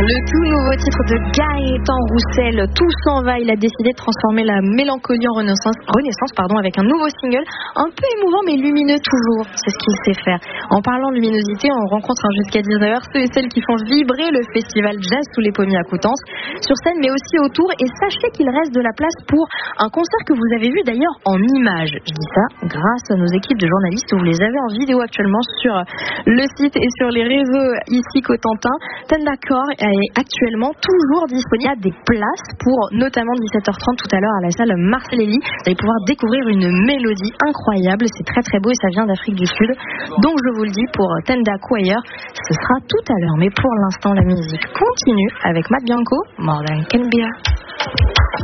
Le tout nouveau titre de Gaëtan Roussel, Tout s'en va. Il a décidé de transformer la mélancolie en renaissance avec un nouveau single, un peu émouvant mais lumineux toujours. C'est ce qu'il sait faire. En parlant de luminosité, on rencontre jusqu'à 19h ceux et celles qui font vibrer le festival Jazz sous les pommiers à Coutances, sur scène mais aussi autour. Et sachez qu'il reste de la place pour un concert que vous avez vu d'ailleurs en images. Je dis ça grâce à nos équipes de journalistes. Vous les avez en vidéo actuellement sur le site et sur les réseaux ici Cotentin. Tendacor est actuellement toujours disponible. Il y a des places pour notamment 17h30 tout à l'heure à la salle Marcellelli. Vous allez pouvoir découvrir une mélodie incroyable. C'est très très beau et ça vient d'Afrique du Sud. Donc je vous le dis, pour Tenda Choir, ce sera tout à l'heure. Mais pour l'instant, la musique continue avec Matt Bianco, More Than Can Be.